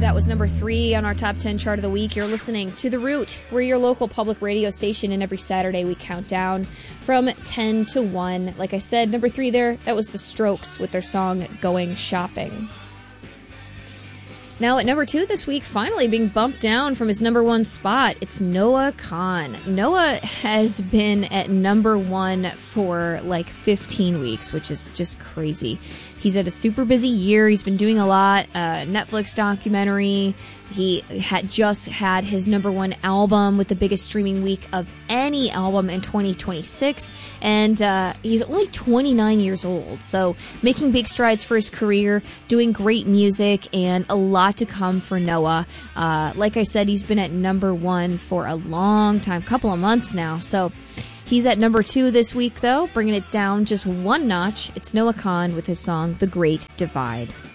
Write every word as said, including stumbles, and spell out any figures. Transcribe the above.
That was number three on our top ten chart of the week. You're listening to The Root. We're your local public radio station, and every Saturday we count down from ten to one. Like I said, number three there, that was The Strokes with their song Going Shopping. Now at number two this week, finally being bumped down from his number one spot, it's Noah Kahan. Noah has been at number one for like fifteen weeks, which is just crazy. He's had a super busy year. He's been doing a lot. Uh, Netflix documentary. He had just had his number one album with the biggest streaming week of any album in twenty twenty-six. And uh, he's only twenty-nine years old. So making big strides for his career, doing great music, and a lot to come for Noah. Uh, like I said, he's been at number one for a long time, couple of months now. So he's at number two this week, though, bringing it down just one notch. It's Noah Kahan with his song The Great Divide.